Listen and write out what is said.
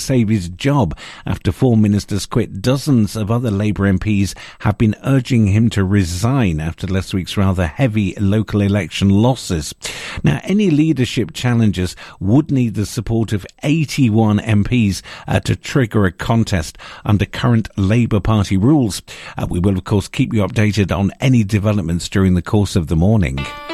save his job after 4 ministers quit. Dozens of other Labour MPs have been urging him to resign after last week's rather heavy local election losses. Now, any leadership challenges would need the support of 81 MPs to trigger a contest under current Labour Party rules. We will, of course, keep you updated on any developments during the course of the morning.